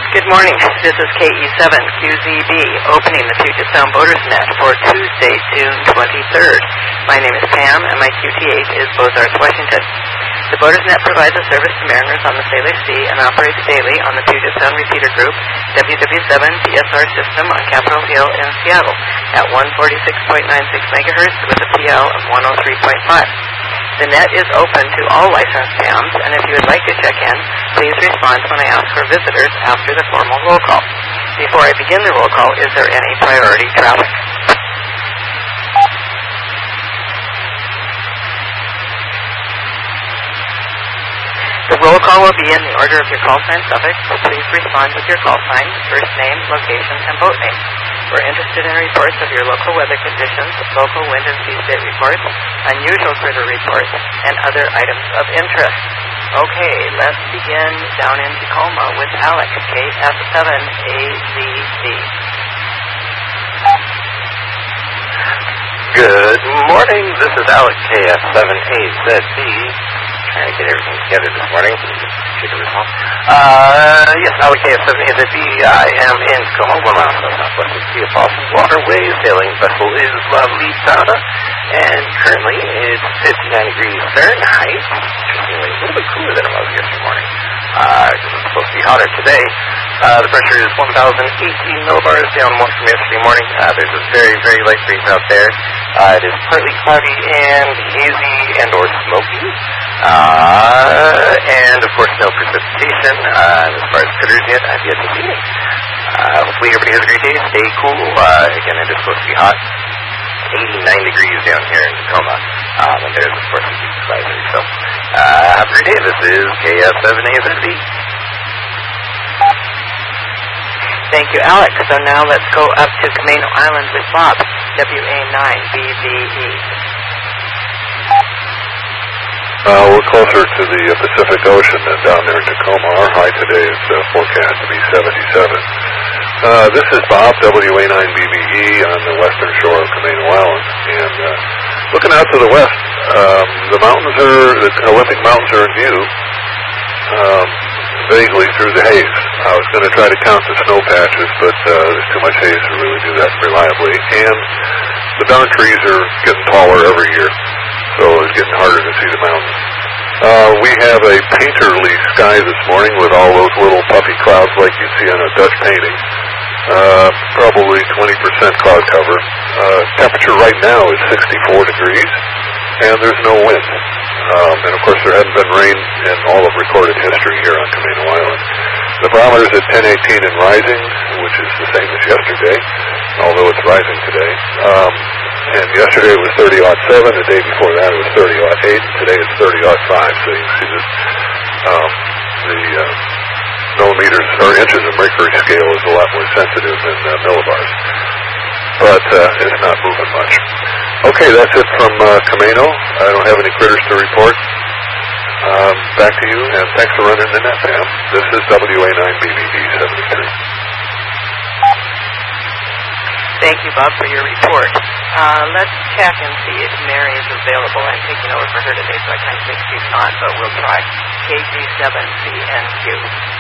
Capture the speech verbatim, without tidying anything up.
Good morning. This is K E seven Q Z B opening the Puget Sound Boaters Net for Tuesday, June twenty-third. My name is Pam and my Q T H is Bozarth, Washington. The Boaters Net provides a service to mariners on the Salish Sea and operates daily on the Puget Sound Repeater Group W W seven P S R system on Capitol Hill in Seattle at one forty-six point nine six megahertz with a P L of one oh three point five. The net is open to all licensed hams, and if you would like to check in, please respond when I ask for visitors after the formal roll call. Before I begin the roll call, is there any priority traffic? The roll call will be in the order of your call sign suffix, so please respond with your call sign, first name, location, and boat name. We're interested in reports of your local weather conditions, local wind and sea state reports, unusual critter reports, and other items of interest. Okay, let's begin down in Tacoma with Alex, K F seven A Z C. Good morning, this is Alex, K F seven A Z C. Trying to get everything together this morning. Uh, yes, Alex, K F seven A Z C. I am in Tacoma, one mile south southwest of Sea of Boston Waterway. Sailing vessel is Lovely Sauna, and currently it's fifty-nine degrees Fahrenheit. Interestingly, a little bit cooler than it was yesterday morning. Uh, it's supposed to be hotter today. Uh, the pressure is one thousand eighteen millibars, down one from yesterday morning. Uh, there's a very, very light breeze out there. Uh, it is partly cloudy and hazy and or smoky. Uh, and of course no precipitation. Uh, as far as critters yet, I've yet to see any. Uh, hopefully everybody has a great day. Stay cool. Uh, again, it is supposed to be hot. eighty-nine degrees down here in Tacoma. Um, and there's of course a heat advisory. So, uh, have a great day. This is K F seven A Z C. Thank you, Alex. So now let's go up to Camano Island with Bob, W A nine B V E. Uh, we're closer to the uh, Pacific Ocean than down there in Tacoma. Our high today is uh, forecast to be seventy-seven. Uh, this is Bob, W A nine B V E, on the western shore of Camano Island. And uh, looking out to the west, um, the mountains are, the Olympic Mountains are in view, um, vaguely through the haze. I was going to try to count the snow patches, but uh, there's too much haze to really do that reliably. And the darn trees are getting taller every year, so it's getting harder to see the mountains. Uh, we have a painterly sky this morning with all those little puffy clouds like you see on a Dutch painting. Uh, probably twenty percent cloud cover. Uh, temperature right now is sixty-four degrees, and there's no wind. Um, and of course there hasn't been rain in all of recorded history here on Camano Island. The barometer's at ten eighteen and rising, which is the same as yesterday, although it's rising today. Um, and yesterday it was thirty aught seven, the day before that it was thirty aught eight, and today it's thirty aught five, so you can see that um, the uh, millimeters or inches of mercury scale is a lot more sensitive than uh, millibars. But uh, it's not moving much. Okay, that's it from uh, Camano. I don't have any critters to report. Um, back to you, and thanks for running the net, Pam. This is W A nine B V D seventy-three. Thank you, Bob, for your report. Uh, let's check and see if Mary is available. I'm taking over for her today, so I can't think she's not, but we'll try. K G seven C N Q.